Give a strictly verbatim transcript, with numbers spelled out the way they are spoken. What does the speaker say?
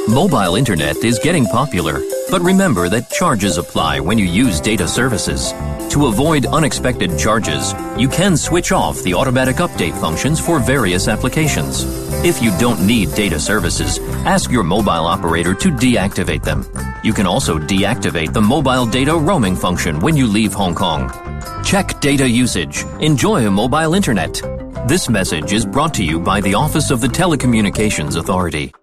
Mobile internet is getting popular, but remember that charges apply when you use data services. To avoid unexpected charges, you can switch off the automatic update functions for various applications. If you don't need data services, ask your mobile operator to deactivate them. You can also deactivate the mobile data roaming function when you leave Hong Kong. Check data usage. Enjoy mobile internet. This message is brought to you by the Office of the Telecommunications Authority.